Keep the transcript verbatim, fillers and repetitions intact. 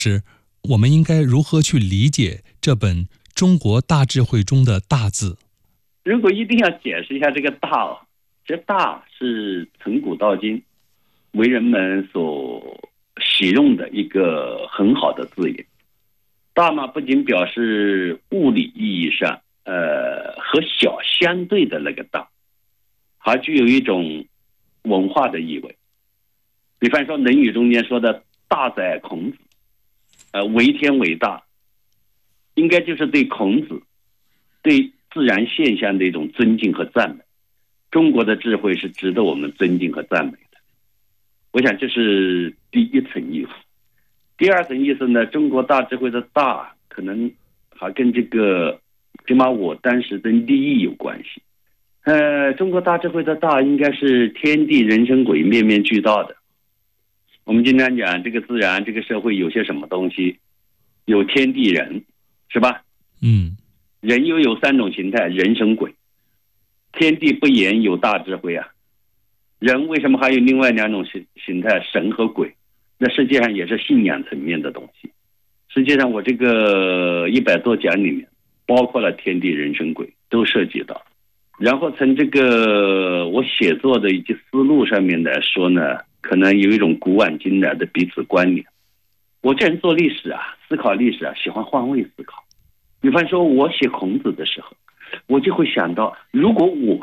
是我们应该如何去理解这本中国大智慧中的大字？ 如果一定要解释一下这个大，这大是从古到今为人们所使用的一个很好的字眼。大嘛，不仅表示物理意义上呃和小相对的那个大，还具有一种文化的意味。比方说《论语》中间说的大哉孔子，呃，为天为大，应该就是对孔子对自然现象的一种尊敬和赞美。中国的智慧是值得我们尊敬和赞美的，我想这是第一层意思。第二层意思呢，中国大智慧的大可能还跟这个起码我当时的利益有关系。呃，中国大智慧的大应该是天地人神鬼面面俱到的。我们经常讲这个自然这个社会有些什么东西，有天地人，是吧？ 嗯， 人又有三种形态，人神鬼。天地不言有大智慧啊，人为什么还有另外两种形形态，神和鬼？那实际上也是信仰层面的东西。实际上我这个一百多讲里面包括了天地人神鬼都涉及到。然后从这个我写作的以及思路上面来说呢，可能有一种古往今来的彼此关联。我这人做历史啊，思考历史啊，喜欢换位思考。比方说我写孔子的时候，我就会想到，如果我